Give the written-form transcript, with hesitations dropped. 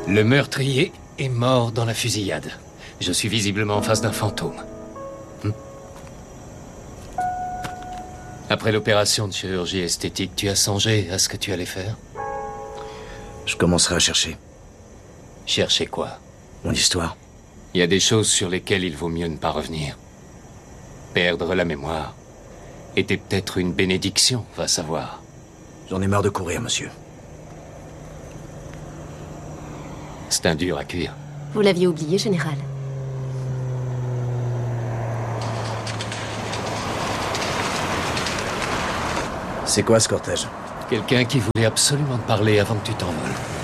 Le meurtrier est mort dans la fusillade. Je suis visiblement en face d'un fantôme. Après l'opération de chirurgie esthétique, tu as songé à ce que tu allais faire? Je commencerai à chercher. Chercher quoi? Mon histoire. Il y a des choses sur lesquelles il vaut mieux ne pas revenir. Perdre la mémoire était peut-être une bénédiction, va savoir. J'en ai marre de courir, monsieur. C'est un dur à cuire. Vous l'aviez oublié, général. C'est quoi ce cortège? Quelqu'un qui voulait absolument te parler avant que tu t'envoles.